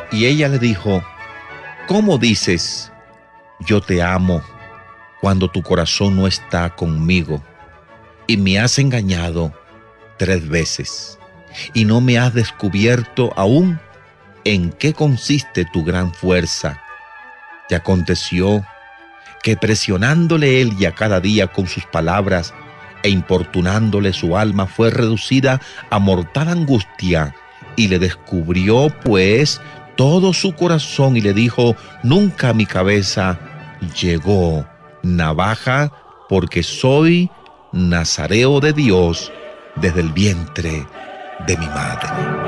Y ella le dijo: ¿cómo dices, yo te amo, cuando tu corazón no está conmigo? Y me has engañado 3 veces, y no me has descubierto aún en qué consiste tu gran fuerza. Y aconteció que presionándole él ya cada día con sus palabras e importunándole, su alma fue reducida a mortal angustia, y le descubrió pues todo su corazón, y le dijo: nunca a mi cabeza llegó navaja, porque soy nazareo de Dios desde el vientre de mi madre.